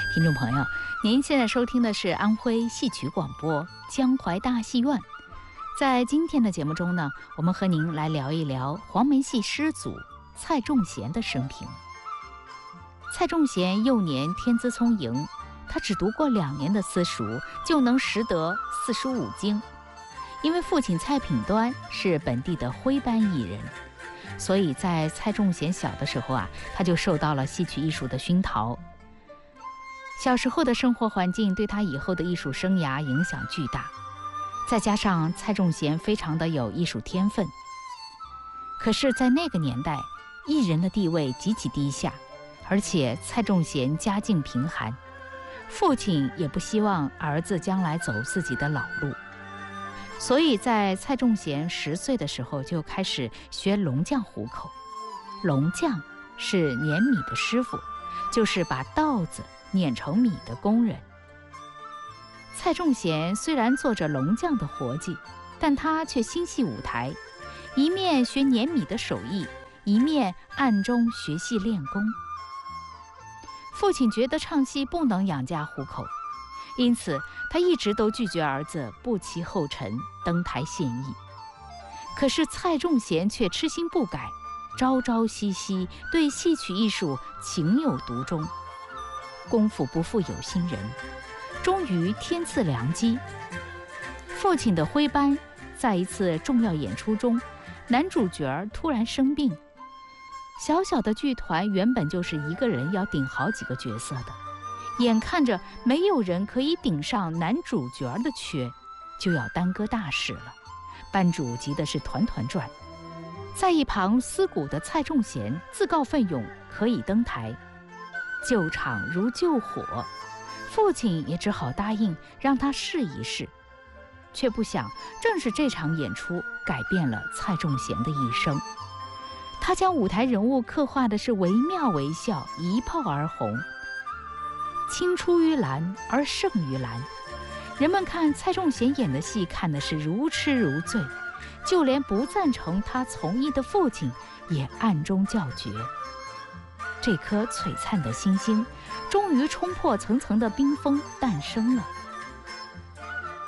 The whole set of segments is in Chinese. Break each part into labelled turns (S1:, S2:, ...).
S1: 听众朋友，您现在收听的是安徽戏曲广播江淮大戏院。在今天的节目中呢，我们和您来聊一聊黄梅戏师祖蔡仲贤的生平。蔡仲贤幼年天资聪颖，他只读过2年的私塾，就能识得45经。因为父亲蔡品端是本地的徽班艺人，所以在蔡仲贤小的时候他就受到了戏曲艺术的熏陶。小时候的生活环境对他以后的艺术生涯影响巨大，再加上蔡仲贤非常的有艺术天分。可是在那个年代，艺人的地位极其低下，而且蔡仲贤家境贫寒，父亲也不希望儿子将来走自己的老路，所以在蔡仲贤10岁的时候就开始学龙匠糊口。龙匠是碾米的师傅，就是把稻子碾成米的工人。蔡仲贤虽然做着龙匠的活计，但他却心系舞台，一面学碾米的手艺，一面暗中学戏练功。父亲觉得唱戏不能养家糊口，因此他一直都拒绝儿子步其后尘，登台献艺。可是蔡仲贤却痴心不改，朝朝夕夕对戏曲艺术情有独钟。功夫不负有心人，终于天赐良机。父亲的徽班在一次重要演出中，男主角突然生病。小小的剧团原本就是一个人要顶好几个角色的，眼看着没有人可以顶上男主角的缺，就要耽搁大事了。班主急的是团团转。在一旁思鼓的蔡仲贤自告奋勇可以登台，救场如救火，父亲也只好答应让他试一试。却不想正是这场演出改变了蔡仲贤的一生。他将舞台人物刻画的是惟妙惟肖，一炮而红。青出于蓝而胜于蓝，人们看蔡仲贤演的戏看的是如痴如醉，就连不赞成他从艺的父亲也暗中叫绝。这颗璀璨的星星终于冲破层层的冰封诞生了。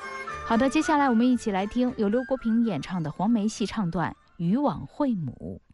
S1: 好的，接下来我们一起来听由刘国平演唱的黄梅戏唱段《渔网会母》。